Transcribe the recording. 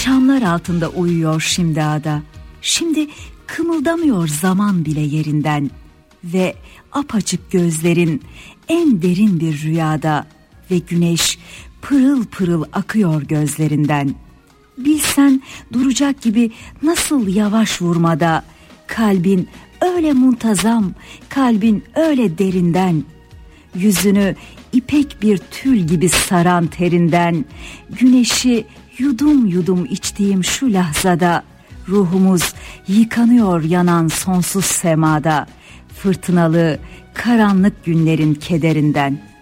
şamlar altında uyuyor şimdi ada. Şimdi kımıldamıyor zaman bile yerinden. Ve apaçık gözlerin en derin bir rüyada. Ve güneş pırıl pırıl akıyor gözlerinden. Bilsen duracak gibi nasıl yavaş vurmada. Kalbin öyle muntazam, kalbin öyle derinden. Yüzünü ipek bir tül gibi saran terinden. Güneşi yudum yudum içtiğim şu lahzada. Ruhumuz yıkanıyor yanan sonsuz semada. Fırtınalı, karanlık günlerin kederinden.